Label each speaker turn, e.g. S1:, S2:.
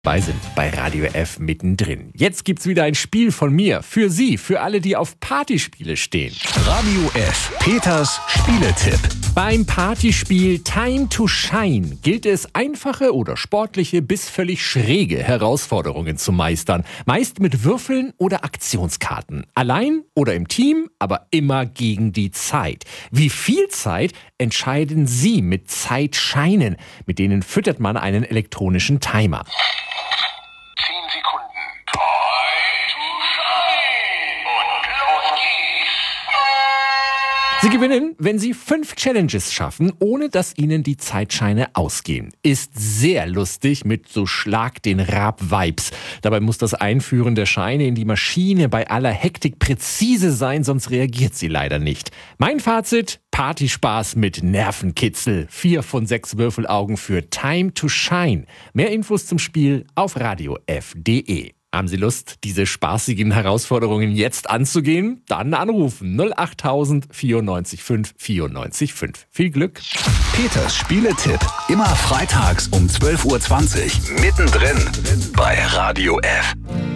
S1: Sind bei Radio F mittendrin. Jetzt gibt's wieder ein Spiel von mir. Für Sie, für alle, die auf Partyspiele stehen.
S2: Radio F. Peters Spieletipp.
S1: Beim Partyspiel Time to Shine gilt es, einfache oder sportliche bis völlig schräge Herausforderungen zu meistern. Meist mit Würfeln oder Aktionskarten. Allein oder im Team, aber immer gegen die Zeit. Wie viel Zeit entscheiden Sie mit Zeitscheinen? Mit denen füttert man einen elektronischen Timer.
S2: 10 Sekunden. Time to shine. Und los geht's.
S1: Sie gewinnen, wenn Sie 5 Challenges schaffen, ohne dass Ihnen die Zeitscheine ausgehen. Ist sehr lustig mit so Schlag den Rab-Vibes. Dabei muss das Einführen der Scheine in die Maschine bei aller Hektik präzise sein, sonst reagiert sie leider nicht. Mein Fazit: Partyspaß mit Nervenkitzel. 4 von 6 Würfelaugen für Time to Shine. Mehr Infos zum Spiel auf radiof.de. Haben Sie Lust, diese spaßigen Herausforderungen jetzt anzugehen? Dann anrufen 08000 94 5 94 5. Viel Glück!
S2: Peters Spieletipp. Immer freitags um 12:20 Uhr. Mittendrin bei Radio F.